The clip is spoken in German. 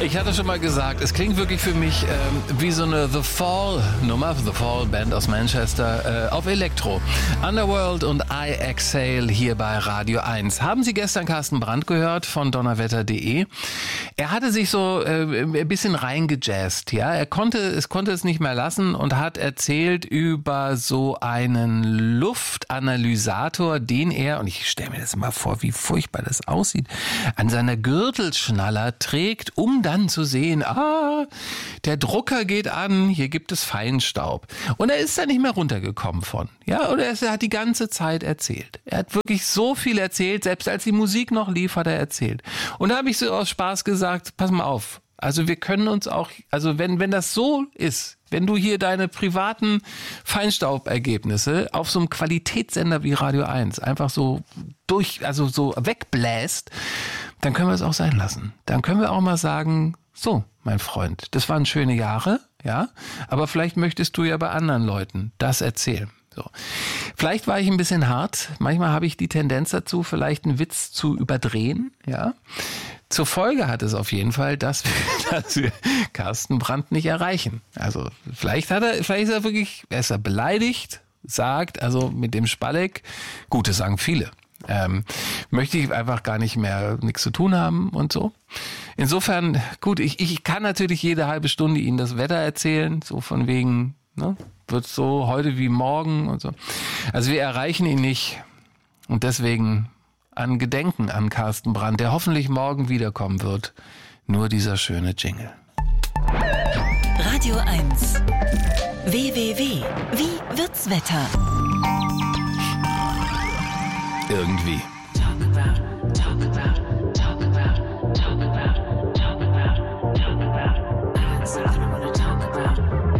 Ich hatte schon mal gesagt, es klingt wirklich für mich wie so eine The Fall-Nummer, The Fall-Band aus Manchester, auf Elektro. Underworld und I Exhale hier bei Radio 1. Haben Sie gestern Carsten Brandt gehört von donnerwetter.de? Er hatte sich so ein bisschen reingejazzt, ja. Er konnte es nicht mehr lassen und hat erzählt über so einen Luftanalysator, den er, und ich stelle mir das mal vor, wie furchtbar das aussieht, an seiner Gürtelschnaller trägt, um dann zu sehen, der Drucker geht an, hier gibt es Feinstaub. Und er ist da nicht mehr runtergekommen von. Ja, oder er hat die ganze Zeit erzählt. Er hat wirklich so viel erzählt, selbst als die Musik noch lief, hat er erzählt. Und da habe ich so aus Spaß gesagt, pass mal auf. Also wir können uns auch, also wenn das so ist, wenn du hier deine privaten Feinstaubergebnisse auf so einem Qualitätssender wie Radio 1 einfach so so wegbläst, dann können wir es auch sein lassen. Dann können wir auch mal sagen, so, mein Freund, das waren schöne Jahre, ja, aber vielleicht möchtest du ja bei anderen Leuten das erzählen. So. Vielleicht war ich ein bisschen hart. Manchmal habe ich die Tendenz dazu, vielleicht einen Witz zu überdrehen, ja. Zur Folge hat es auf jeden Fall, dass wir Carsten Brandt nicht erreichen. Also vielleicht ist er wirklich, er ist beleidigt, sagt, also mit dem Spalleck, gut, das sagen viele, möchte ich einfach gar nicht mehr nichts zu tun haben und so. Insofern, gut, ich kann natürlich jede halbe Stunde Ihnen das Wetter erzählen, so von wegen, ne, wird so heute wie morgen und so. Also wir erreichen ihn nicht und deswegen an Gedenken an Carsten Brandt, der hoffentlich morgen wiederkommen wird. Nur dieser schöne Jingle. Radio 1. WWW. Wie wird's Wetter? Irgendwie.